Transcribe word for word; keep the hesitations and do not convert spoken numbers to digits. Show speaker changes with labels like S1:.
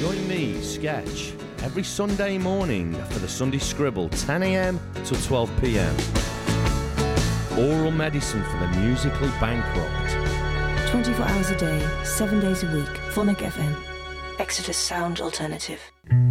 S1: Join me, Sketch, every Sunday morning for the Sunday Scribble, ten a m till twelve p m. Oral medicine for the musically bankrupt.
S2: twenty-four hours a day, seven days a week. Phonic F M. Exeter Sound Alternative.